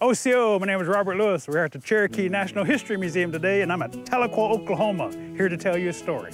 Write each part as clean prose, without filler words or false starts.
OCO, my name is Robert Lewis. We're at the Cherokee National History Museum today, and I'm at Tahlequah, Oklahoma, here to tell you a story.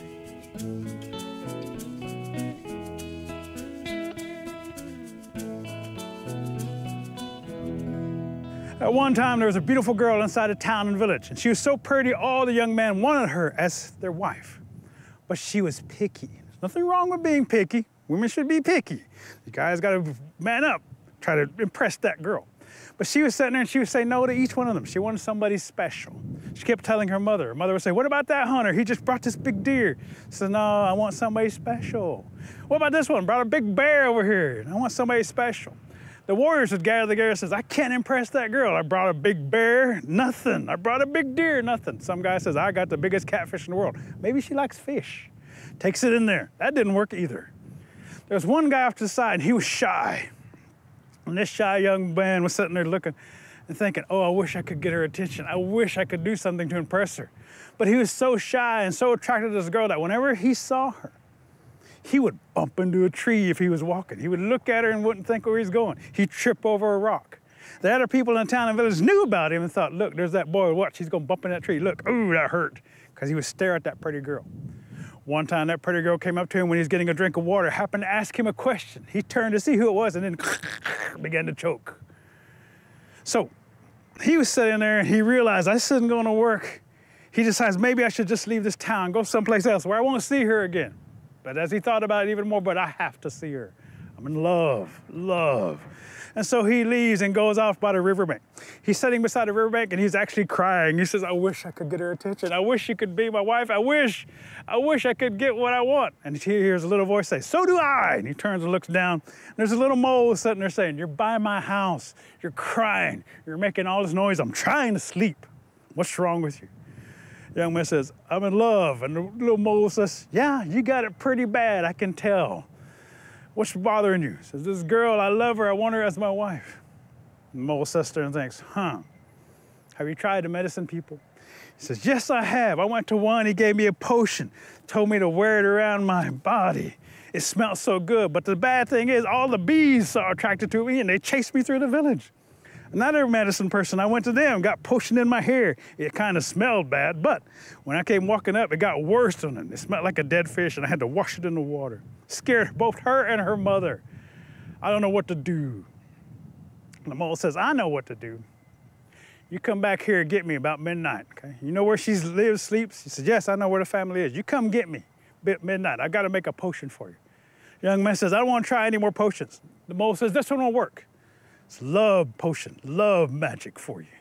At one time, there was a beautiful girl inside a town and village, and she was so pretty, all the young men wanted her as their wife. But she was picky. There's nothing wrong with being picky. Women should be picky. You guys gotta man up, try to impress that girl. But she was sitting there and she would say no to each one of them. She wanted somebody special. She kept telling her mother. Her mother would say, what about that hunter? He just brought this big deer. She said, no, I want somebody special. What about this one? Brought a big bear over here. I want somebody special. The warriors would gather together and says, I can't impress that girl. I brought a big bear, nothing. I brought a big deer, nothing. Some guy says, I got the biggest catfish in the world. Maybe she likes fish. Takes it in there. That didn't work either. There was one guy off to the side and he was shy. And this shy young man was sitting there looking and thinking, oh, I wish I could get her attention. I wish I could do something to impress her. But he was so shy and so attracted to this girl that whenever he saw her, he would bump into a tree if he was walking. He would look at her and wouldn't think where he's going. He'd trip over a rock. The other people in the town and village knew about him and thought, look, there's that boy, watch, he's gonna bump in that tree. Look, ooh, that hurt, because he would stare at that pretty girl. One time that pretty girl came up to him when he was getting a drink of water, happened to ask him a question. He turned to see who it was and then began to choke. So he was sitting there and he realized this isn't gonna work. He decides maybe I should just leave this town, go someplace else where I won't see her again. But as he thought about it even more, but I have to see her. I'm in love, love. And so he leaves and goes off by the riverbank. He's sitting beside the riverbank and he's actually crying. He says, I wish I could get her attention. I wish she could be my wife. I wish I could get what I want. And he hears a little voice say, so do I. And he turns and looks down. And there's a little mole sitting there saying, you're by my house. You're crying. You're making all this noise. I'm trying to sleep. What's wrong with you? The young man says, I'm in love. And the little mole says, yeah, you got it pretty bad, I can tell. What's bothering you? He says, this girl, I love her, I want her as my wife. And the mole sits there and thinks, have you tried the medicine people? He says, yes, I have. I went to one, he gave me a potion, told me to wear it around my body. It smelled so good, but the bad thing is all the bees are attracted to me and they chased me through the village. Another medicine person, I went to them, got potion in my hair. It kind of smelled bad, but when I came walking up, it got worse on it. It smelled like a dead fish and I had to wash it in the water. Scared both her and her mother. I don't know what to do. And the mole says, I know what to do. You come back here and get me about midnight, okay? You know where she lives, sleeps? He says, yes, I know where the family is. You come get me at midnight. I gotta make a potion for you. The young man says, I don't wanna try any more potions. The mole says, this one won't work. It's love potion, love magic for you.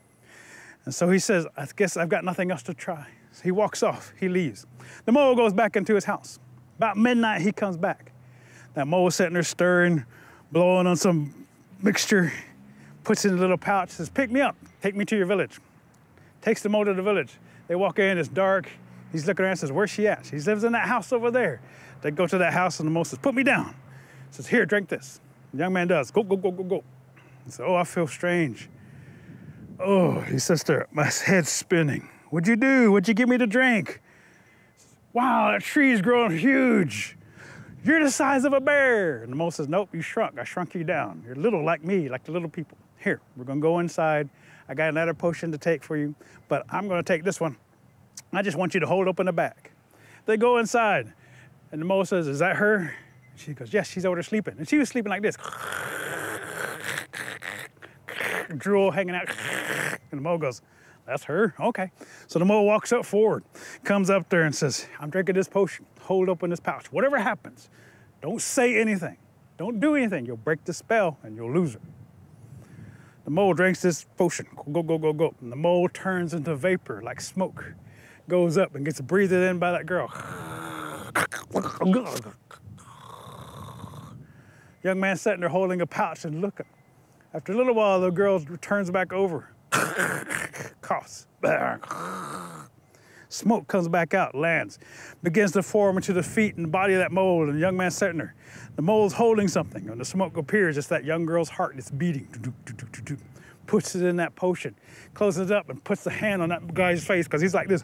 And so he says, I guess I've got nothing else to try. So he walks off, he leaves. The mole goes back into his house. About midnight, he comes back. That mole is sitting there stirring, blowing on some mixture, puts it in a little pouch, says, pick me up, take me to your village. Takes the mole to the village. They walk in, it's dark. He's looking around and says, where's she at? She lives in that house over there. They go to that house and the mole says, put me down. He says, here, drink this. The young man does, go, go, go, go, go. He says, oh, I feel strange. Oh, he sits there, my head's spinning. What'd you do? What'd you give me to drink? Wow, that tree's growing huge. You're the size of a bear. And the mole says, nope, you shrunk. I shrunk you down. You're little like me, like the little people. Here, we're gonna go inside. I got another potion to take for you, but I'm gonna take this one. I just want you to hold open the bag. They go inside, and the mole says, is that her? She goes, yes, she's over there sleeping. And she was sleeping like this. Drool hanging out. And the mole goes, that's her? Okay. So the mole walks up forward, comes up there and says, I'm drinking this potion. Hold open this pouch. Whatever happens, don't say anything. Don't do anything. You'll break the spell and you'll lose her. The mole drinks this potion. Go, go, go, go. And the mole turns into vapor like smoke. Goes up and gets breathed in by that girl. Young man sitting there holding a pouch and looking. After a little while, the girl turns back over. Coughs. Smoke comes back out, lands, begins to form into the feet and the body of that mole, and the young man sitting there. The mole's holding something. When the smoke appears, it's that young girl's heart that's beating. Puts it in that potion, closes it up, and puts the hand on that guy's face, because he's like this.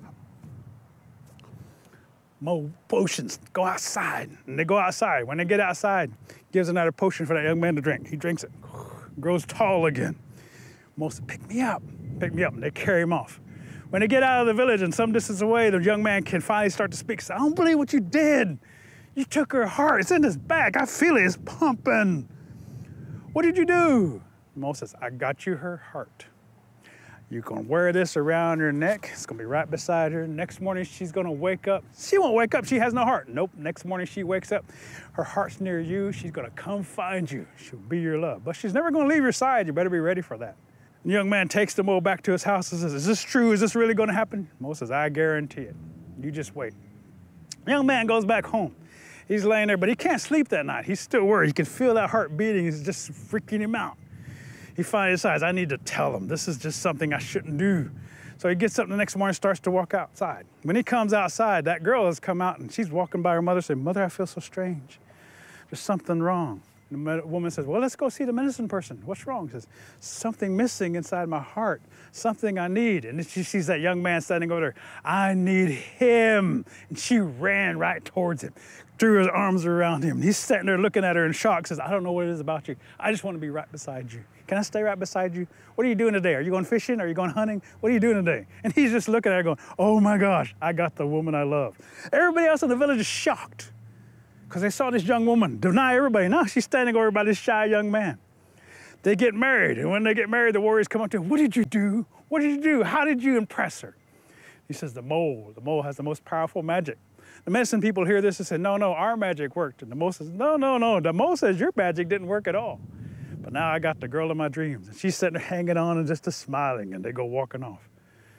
Mole potions, go outside. And they go outside. When they get outside, gives another potion for that young man to drink. He drinks it, grows tall again, Mole said, pick me up, and they carry him off. When they get out of the village and some distance away, the young man can finally start to speak. He said, I don't believe what you did. You took her heart, it's in his back, I feel it, it's pumping. What did you do? Mole says, I got you her heart. You're gonna wear this around your neck. It's gonna be right beside her. Next morning, she's gonna wake up. She won't wake up, she has no heart. Nope, next morning she wakes up, her heart's near you. She's gonna come find you. She'll be your love. But she's never gonna leave your side. You better be ready for that. The young man takes the mole back to his house and says, is this true? Is this really gonna happen? Mole says, I guarantee it. You just wait. The young man goes back home. He's laying there, but he can't sleep that night. He's still worried. He can feel that heart beating. It's just freaking him out. He finally decides, I need to tell him. This is just something I shouldn't do. So he gets up the next morning and starts to walk outside. When he comes outside, that girl has come out and she's walking by her mother saying, Mother, I feel so strange. There's something wrong. The woman says, well, let's go see the medicine person. What's wrong? She says, something missing inside my heart, something I need. And then she sees that young man standing over there. I need him. And she ran right towards him, threw her arms around him. He's sitting there looking at her in shock, says, I don't know what it is about you. I just want to be right beside you. Can I stay right beside you? What are you doing today? Are you going fishing? Are you going hunting? What are you doing today? And he's just looking at her going, oh my gosh, I got the woman I love. Everybody else in the village is shocked because they saw this young woman deny everybody. Now she's standing over by this shy young man. They get married, and when they get married, the warriors come up to him. What did you do? What did you do? How did you impress her? He says, the mole has the most powerful magic. The medicine people hear this and say, no, our magic worked. And the mole says, no. The mole says your magic didn't work at all. But now I got the girl of my dreams. And she's sitting there hanging on and just smiling, and they go walking off.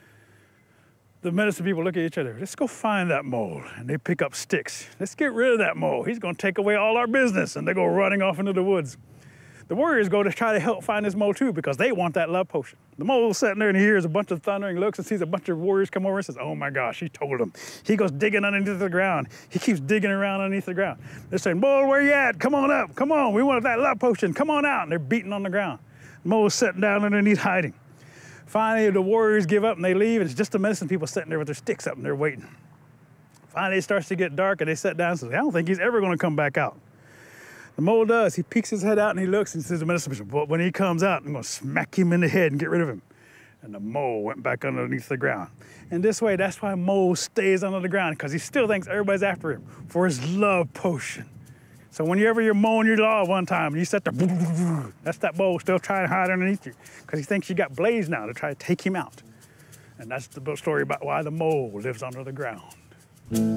The medicine people look at each other. Let's go find that mole. And they pick up sticks. Let's get rid of that mole. He's going to take away all our business. And they go running off into the woods. The warriors go to try to help find this mole too because they want that love potion. The mole's sitting there and he hears a bunch of thundering looks and sees a bunch of warriors come over and says, oh my gosh, he told him. He goes digging underneath the ground. He keeps digging around underneath the ground. They're saying, mole, where you at? Come on up, come on, we want that love potion, come on out. And they're beating on the ground. The mole's sitting down underneath hiding. Finally, the warriors give up and they leave, and it's just the medicine people sitting there with their sticks up and they're waiting. Finally, it starts to get dark and they sit down and say, I don't think he's ever gonna come back out. The mole does. He peeks his head out and he looks and says to the medicine person, but when he comes out, I'm gonna smack him in the head and get rid of him. And the mole went back underneath the ground. And this way, that's why mole stays under the ground, because he still thinks everybody's after him for his love potion. So whenever you're mowing your lawn one time and you set the, that's that mole still trying to hide underneath you, because he thinks you got blades now to try to take him out. And that's the story about why the mole lives under the ground.